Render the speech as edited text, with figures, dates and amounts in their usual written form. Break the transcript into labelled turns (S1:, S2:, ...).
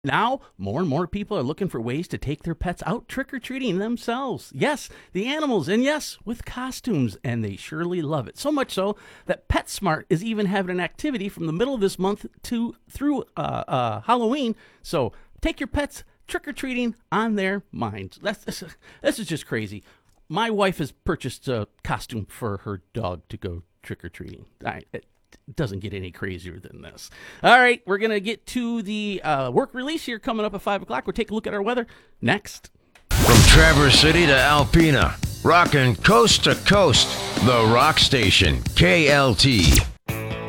S1: Now, more and more people are looking for ways to take their pets out trick-or-treating themselves. Yes, the animals, and yes, with costumes, and they surely love it. So much so that PetSmart is even having an activity from the middle of this month through Halloween. So take your pets trick-or-treating on their minds. This is just crazy. My wife has purchased a costume for her dog to go trick-or-treating. It doesn't get any crazier than this. All right, we're going to get to the work release here coming up at 5 o'clock. We'll take a look at our weather next.
S2: From Traverse City to Alpena, rocking coast to coast, the Rock Station, KLT.